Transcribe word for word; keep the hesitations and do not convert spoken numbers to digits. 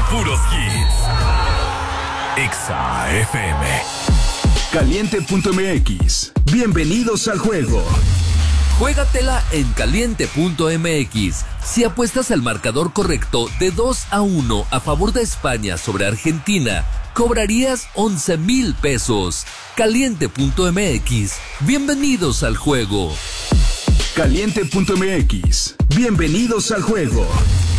puros hits. Exa F M. Caliente punto M X. Bienvenidos al juego. Juégatela en caliente punto M X. Si apuestas al marcador correcto de dos a uno a favor de España sobre Argentina, cobrarías once mil pesos. Caliente punto M X. Bienvenidos al juego. Caliente punto M X. Bienvenidos al juego.